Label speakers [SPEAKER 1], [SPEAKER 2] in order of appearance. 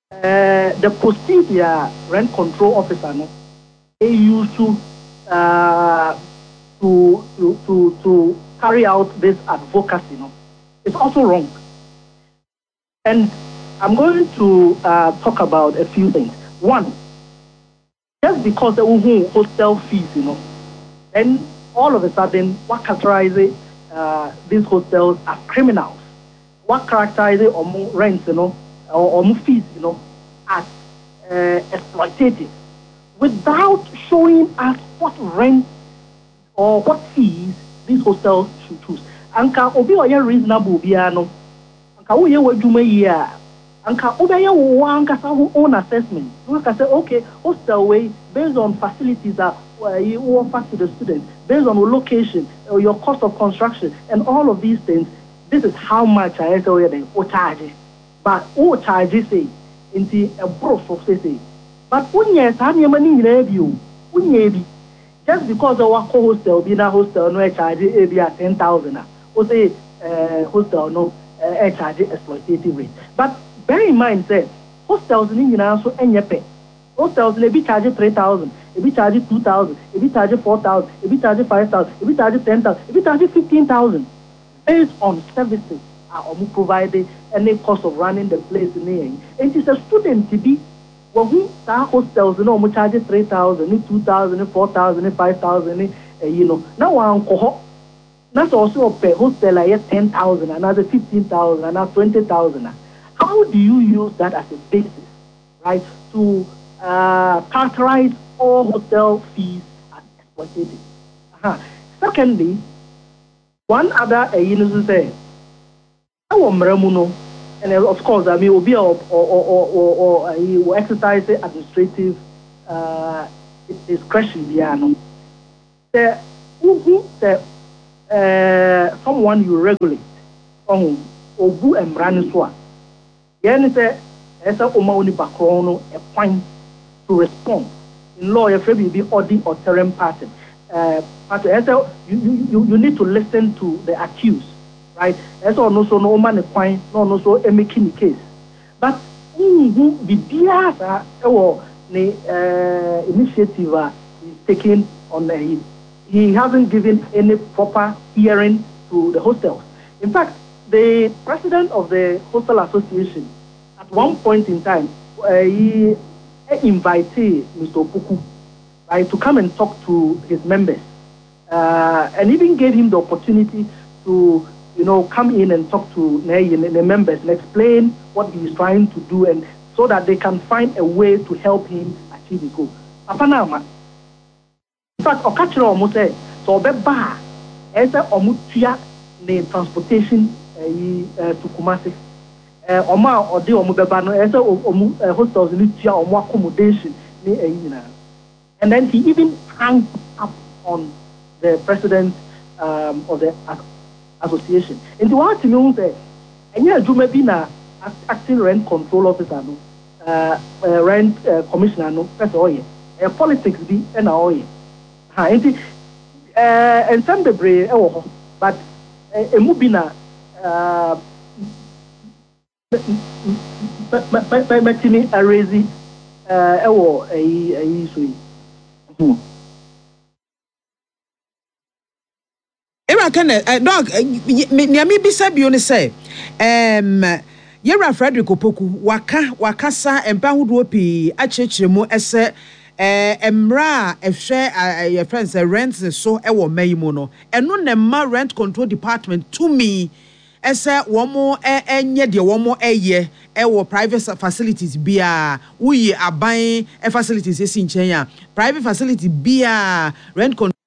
[SPEAKER 1] the procedure rent control officer no they used to carry out this advocacy no it's also wrong. And I'm going to talk about a few things. One, just because the hostel fees, then all of a sudden, what characterizes these hostels as criminals? What characterizes rents, or fees, as exploitative, without showing us what rent or what fees these hostels should choose. Anka obi oye reasonable biano. Anka uye wajuma ya. Anka obi wanka sa own assessment. You can say okay, hostel way based on facilities that you offer to the students, based on location, your cost of construction, and all of these things. This is how much I say charge. But charge say into a proof of say. But unye sa money in review. Unye just because our hostel be na hostel no charge at 10,000 or say hostel no charge exploitative rate. But bear in mind say hostels in so enyepe. Hostels they be charge 3,000, they be charge 2,000, they be charge 4,000, they be charge 5,000, they be charge 10,000, they be charge 15,000 based on services are provided any cost of running the place in here. And it's a student to be well, hostels, charge 3,000, 2,000, 4,000, 5,000, Now I'm that's also a hostel like 10,000, another 15,000, another 20,000. How do you use that as a basis, right, to characterize all hotel fees as exploitative? Secondly, one other say, and of course, I mean, will be or he will exercise the administrative discretion. Someone you regulate or bu and brand so. Yen say, as a woman background a point to respond. In law, if you be audit or term pattern, you need to listen to the accused. Right? That's also no man a point, no so making the case. But the bias or the initiative is taken on him. He hasn't given any proper hearing to the hostels. In fact, the president of the Hostel Association, at one point in time, he invited Mr. Opoku, right, to come and talk to his members, and even gave him the opportunity to come in and talk to the members and explain what he is trying to do, and so that they can find a way to help him achieve his goal. In fact, Okachiro almost said, so Beba, as a Omutia, the transportation to Kumasi, Oma or the Omubebano, as a hostels in Lutia or more accommodation, and then he even hung up on the president of the association. And the one to say, and yeah, you may be na acting rent control officer, rent commissioner, no, that's all. Politics be and all. And some debris, but a mubina, Matini, a raising, a issue.
[SPEAKER 2] Dog, me bisa bi oni say Yera Frederick Opoku wakasa empa hodo pi achechiremu ese emra ehwe your friends rent so e wo mayimu no eno na ma rent control department to me ese womo enye de womo eye e wo private facilities bia uyi aban facilities esi nchen ya private facility bia rent control